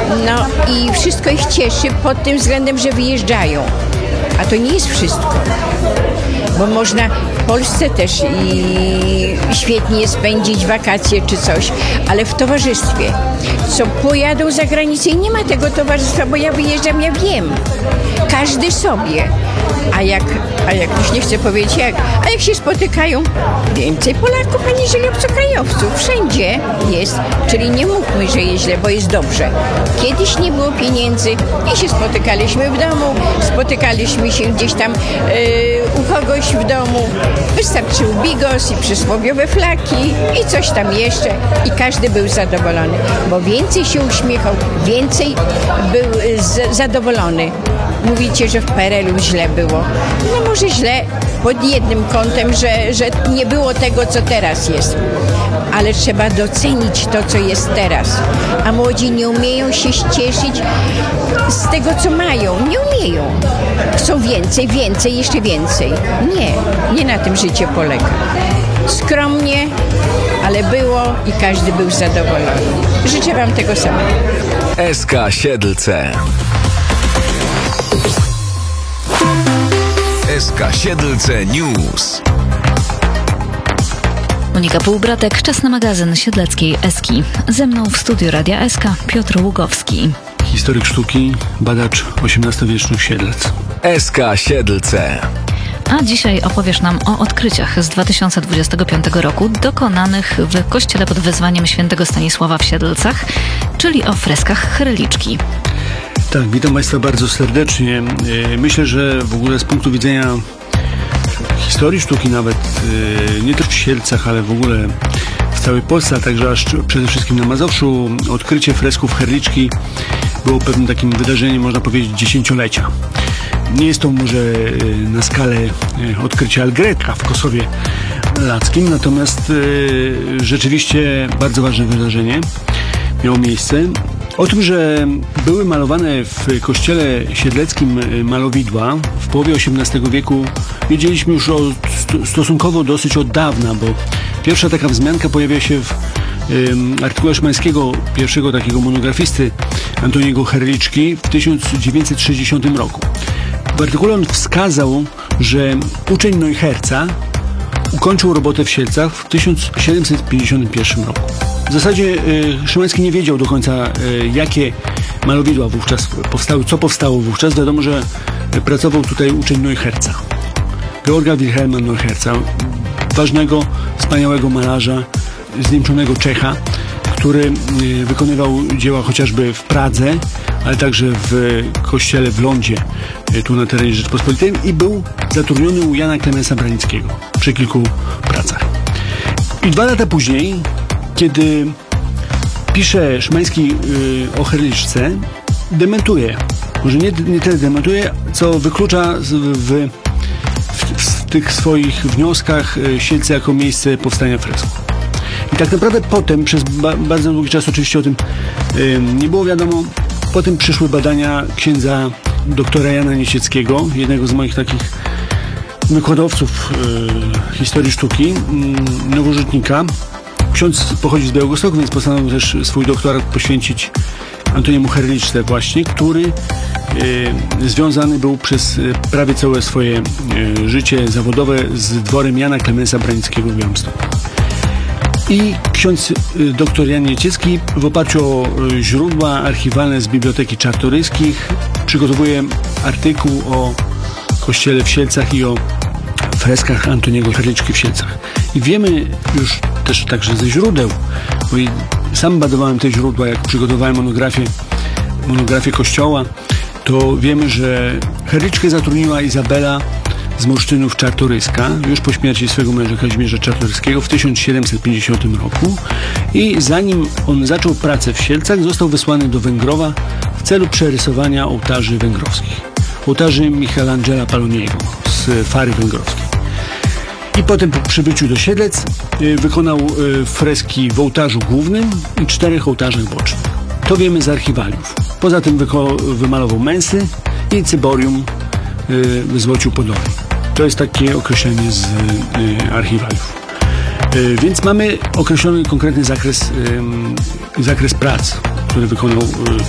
No i wszystko ich cieszy pod tym względem, że wyjeżdżają. A to nie jest wszystko. Bo można w Polsce też i świetnie spędzić wakacje czy coś, ale w towarzystwie. Co pojadą za granicę i nie ma tego towarzystwa, bo ja wyjeżdżam, ja wiem. Każdy sobie. A jak już nie chcę powiedzieć jak, a jak się spotykają, więcej Polaków aniżeli obcokrajowców. Wszędzie jest, czyli nie mówmy, że jest źle, bo jest dobrze. Kiedyś nie było pieniędzy i się spotykaliśmy w domu, spotykaliśmy się gdzieś tam u kogoś w domu. Wystarczył bigos i przysłowiowe flaki i coś tam jeszcze i każdy był zadowolony, bo więcej się uśmiechał, więcej był zadowolony. Mówicie, że w PRL-u źle było. No może źle pod jednym kątem, że nie było tego, co teraz jest. Ale trzeba docenić to, co jest teraz. A młodzi nie umieją się cieszyć z tego, co mają. Nie umieją. Chcą więcej, jeszcze więcej. Nie na tym życie polega. Skromnie, ale było i każdy był zadowolony. Życzę wam tego samego. SK Siedlce. SK Siedlce News. Monika Półbratek, czas na magazyn siedleckiej Eski. Ze mną w studiu Radia SK Piotr Ługowski. Historyk sztuki, badacz XVIII-wiecznych Siedlec. SK Siedlce. A dzisiaj opowiesz nam o odkryciach z 2025 roku dokonanych w kościele pod wezwaniem świętego Stanisława w Siedlcach, czyli o freskach Chrliczki. Tak, witam Państwa bardzo serdecznie. Myślę, że w ogóle z punktu widzenia historii sztuki nawet, nie tylko w Siedlcach, ale w ogóle w całej Polsce, a także aż przede wszystkim na Mazowszu, odkrycie fresków Chrliczki było pewnym takim wydarzeniem, można powiedzieć, dziesięciolecia. Nie jest to może na skalę odkrycia Algretka w Kosowie Lackim, natomiast rzeczywiście bardzo ważne wydarzenie miało miejsce. O tym, że były malowane w kościele siedleckim malowidła w połowie XVIII wieku, wiedzieliśmy już stosunkowo dosyć od dawna, bo pierwsza taka wzmianka pojawia się w artykule Szymańskiego, pierwszego takiego monografisty Antoniego Chrliczki w 1960 roku. W artykule on wskazał, że uczeń Neucherza ukończył robotę w Siedlcach w 1751 roku. W zasadzie Szymański nie wiedział do końca, jakie malowidła wówczas powstały, co powstało wówczas. Wiadomo, że pracował tutaj uczeń Neucherza, Georga Wilhelma Neucherza, ważnego, wspaniałego malarza, zniemczonego Czecha, który wykonywał dzieła chociażby w Pradze, ale także w kościele w Lądzie, tu na terenie Rzeczypospolitej, i był zatrudniony u Jana Klemensa Branickiego przy kilku pracach. I 2 lata później, kiedy pisze Szymański o Chrliczce, dementuje. Może nie tyle dementuje, co wyklucza w tych swoich wnioskach Siedlce jako miejsce powstania fresku. I tak naprawdę potem, przez bardzo długi czas oczywiście o tym nie było wiadomo, potem przyszły badania księdza doktora Jana Niecieckiego, jednego z moich takich wykładowców historii sztuki, nowożytnika. Ksiądz pochodzi z Białegostoku, więc postanowił też swój doktorat poświęcić Antoniemu Chrliczce właśnie, który związany był przez prawie całe swoje życie zawodowe z dworem Jana Klemensa Branickiego w Białymstoku. I ksiądz dr Jan Nieciecki w oparciu o źródła archiwalne z Biblioteki Czartoryskich przygotowuje artykuł o kościele w Siedlcach i o freskach Antoniego Chrliczki w Siedlcach. I wiemy już też także ze źródeł, bo sam badowałem te źródła, jak przygotowałem monografię kościoła, to wiemy, że Chrliczkę zatrudniła Izabela z Morsztynów Czartoryska, już po śmierci swego męża Kazimierza Czartoryskiego w 1750 roku, i zanim on zaczął pracę w Siedlcach, został wysłany do Węgrowa w celu przerysowania ołtarzy węgrowskich. Ołtarzy Michelangela Poloniego z Fary węgrowskiej. I potem po przybyciu do Siedlec wykonał freski w ołtarzu głównym i 4 ołtarzach bocznych. To wiemy z archiwaliów. Poza tym wymalował mensy i cyborium złocił Podolej. To jest takie określenie z archiwaliów. Więc mamy określony konkretny zakres prac, który wykonał